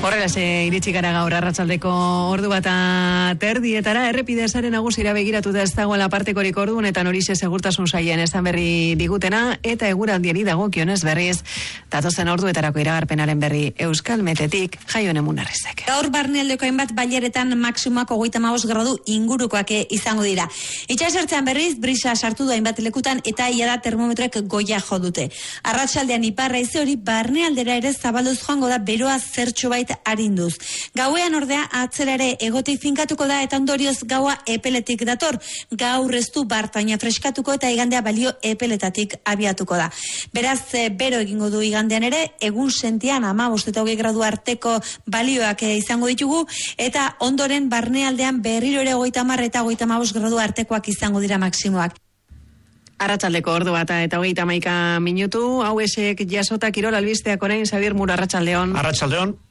Horrelase iritsi gara gaur arratsaldeko ordu bata terdietara, errepide sare nagusira begiratuta ez dagoela partekorik ordunetan horixe segurtasun sailen esan berri digutena eta eguraldiari dagokionez berriz datozen orduetarako iragarpenaren berri Euskal Metetik Jaione Munarrizek. Gaur barnealdeko hainbat baileretan maksimoak 35 gradu ingurukoak izango dira. Itsasertzean berriz brisa sartu du hainbat lekutan eta ia da termometroek goia jo dute. Arratsaldean ipar haize hori barnealdera ere zabalduz joango da beroa zertxobait arinduz. Gauean ordea atzera ere egotik finkatuko da eta ondorioz gaua epeletik dator. Gaur ez du bartaina freskatuko eta igandea balio epeletatik abiatuko da. Beraz, bero egingo du igandean ere, egun sentian 15 eta 20 gradu arteko balioak izango ditugu eta ondoren barnealdean berriro ere 30 eta 35 gradu artekoak izango dira maksimoak. Arratsaldeko ordu bata eta 31 minutu, hau esek jasota kirol albisteak orain, Xabier Muro, arratsaldeon. Arratsaldeon.